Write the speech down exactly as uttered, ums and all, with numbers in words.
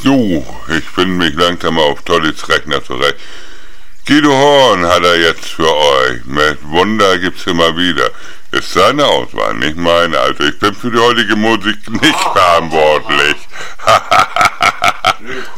So, ich finde mich langsam auf Tollys Rechner zurecht. Guido Horn hat er jetzt für euch. Mit Wunder gibt's immer wieder. Ist seine Auswahl, nicht meine. Also ich bin für die heutige Musik nicht verantwortlich.